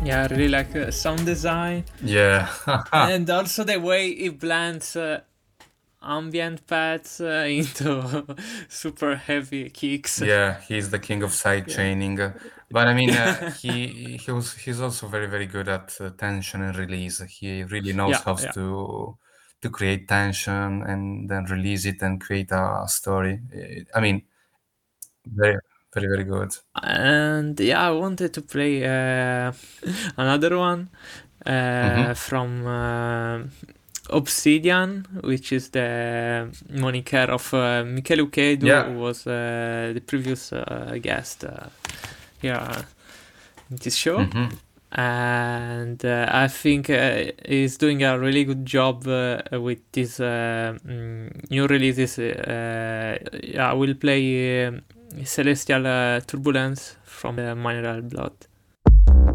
Yeah, I really like sound design Yeah. and also the way it blends ambient pads into super heavy kicks. Yeah, he's the king of side Yeah. chaining. But I mean, he's also very very good at tension and release. He really knows Yeah, how yeah. to create tension and then release it and create a story. I mean, very very very good. And yeah, I wanted to play another one Hmm. from Obsidian, which is the moniker of Michele Ukedu, Yeah. who was the previous guest here in this show. Hmm. And I think he's doing a really good job with these new releases. Yeah, I will play Celestial Turbulence from the Mineral Blood.